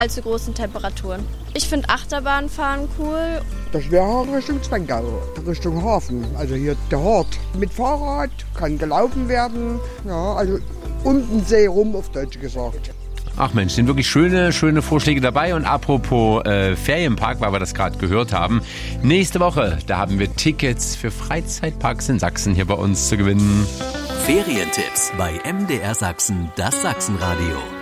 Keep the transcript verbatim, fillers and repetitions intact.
allzu großen Temperaturen. Ich finde Achterbahnfahren cool. Das wäre Richtung Zwengau, Richtung Hafen. Also hier der Hort. Mit Fahrrad kann gelaufen werden. Ja, also um den See rum, auf Deutsch gesagt. Ach Mensch, sind wirklich schöne, schöne Vorschläge dabei. Und apropos äh, Ferienpark, weil wir das gerade gehört haben. Nächste Woche, da haben wir Tickets für Freizeitparks in Sachsen hier bei uns zu gewinnen. Ferientipps bei M D R Sachsen, das Sachsenradio.